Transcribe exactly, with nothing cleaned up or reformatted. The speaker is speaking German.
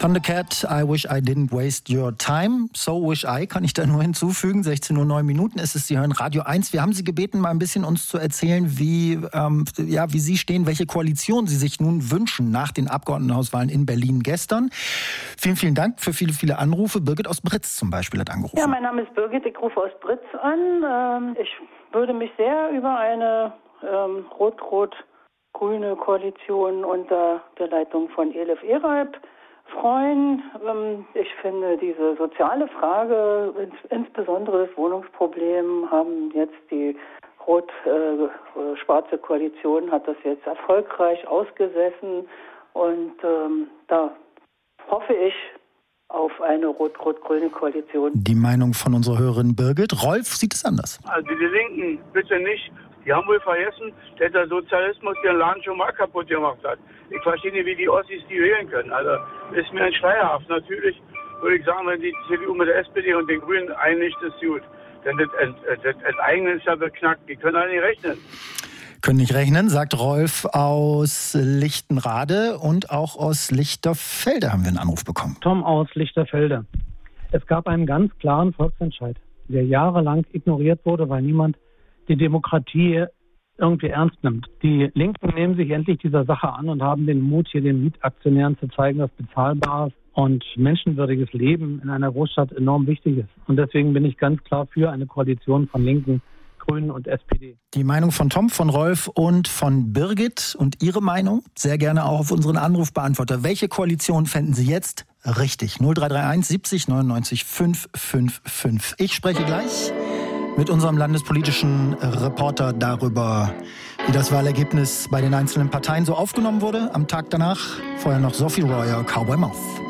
Thundercat, I wish I didn't waste your time. So wish I, kann ich da nur hinzufügen. sechzehn Uhr neun Minuten ist es. Sie hören Radio eins. Wir haben Sie gebeten, mal ein bisschen uns zu erzählen, wie, ähm, ja, wie Sie stehen, welche Koalition Sie sich nun wünschen nach den Abgeordnetenhauswahlen in Berlin gestern. Vielen, vielen Dank für viele, viele Anrufe. Birgit aus Britz zum Beispiel hat angerufen. Ja, mein Name ist Birgit, ich rufe aus Britz an. Ich würde mich sehr über eine ähm, rot-rot-grüne Koalition unter der Leitung von Elif Eralp freuen. Ich finde diese soziale Frage, insbesondere das Wohnungsproblem, haben jetzt die rot-schwarze Koalition hat das jetzt erfolgreich ausgesessen und ähm, da hoffe ich auf eine rot-rot-grüne Koalition. Die Meinung von unserer Hörerin Birgit. Rolf sieht es anders. Also die Linken, bitte nicht. Die haben wohl vergessen, dass der Sozialismus den Land schon mal kaputt gemacht hat. Ich verstehe nicht, wie die Ossis die wählen können. Also ist mir ein schleierhaft. Natürlich würde ich sagen, wenn die C D U mit der S P D und den Grünen einigt, ist gut. Denn das, das Enteignen ist ja beknackt. Die können alle nicht rechnen. Können nicht rechnen, sagt Rolf aus Lichtenrade, und auch aus Lichterfelde haben wir einen Anruf bekommen. Tom aus Lichterfelde. Es gab einen ganz klaren Volksentscheid, der jahrelang ignoriert wurde, weil niemand die Demokratie irgendwie ernst nimmt. Die Linken nehmen sich endlich dieser Sache an und haben den Mut, hier den Mietaktionären zu zeigen, dass bezahlbares und menschenwürdiges Leben in einer Großstadt enorm wichtig ist. Und deswegen bin ich ganz klar für eine Koalition von Linken, Grünen und S P D. Die Meinung von Tom, von Rolf und von Birgit und Ihre Meinung sehr gerne auch auf unseren Anrufbeantworter. Welche Koalition fänden Sie jetzt richtig? null drei drei eins siebzig neunundneunzig fünf fünf fünf. Ich spreche gleich mit unserem landespolitischen Reporter darüber, wie das Wahlergebnis bei den einzelnen Parteien so aufgenommen wurde am Tag danach. Vorher noch Sophie Royer, Cowboy Mouth.